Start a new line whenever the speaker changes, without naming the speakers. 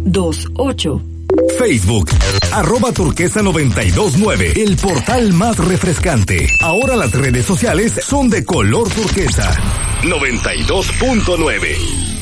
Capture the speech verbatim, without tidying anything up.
dos ocho.
Facebook, arroba turquesa noventa y dos nueve, el portal más refrescante. Ahora las redes sociales son de color turquesa. noventa y dos punto nueve.